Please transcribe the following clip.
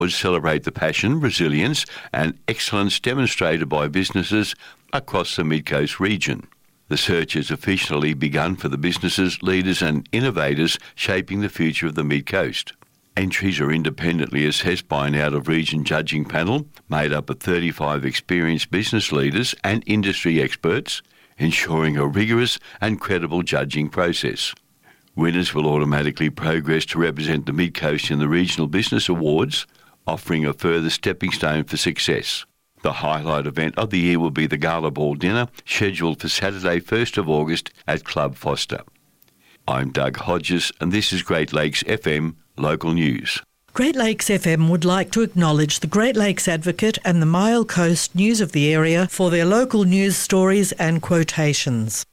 would celebrate the passion, resilience and excellence demonstrated by businesses across the Mid-Coast region. The search has officially begun for the businesses, leaders and innovators shaping the future of the Mid-Coast. Entries are independently assessed by an out-of-region judging panel made up of 35 experienced business leaders and industry experts, ensuring a rigorous and credible judging process. Winners will automatically progress to represent the Mid-Coast in the Regional Business Awards, offering a further stepping stone for success. The highlight event of the year will be the Gala Ball Dinner, scheduled for Saturday 1st of August at Club Foster. I'm Doug Hodges and this is Great Lakes FM Local News. Great Lakes FM would like to acknowledge the Great Lakes Advocate and the Mile Coast News of the area for their local news stories and quotations.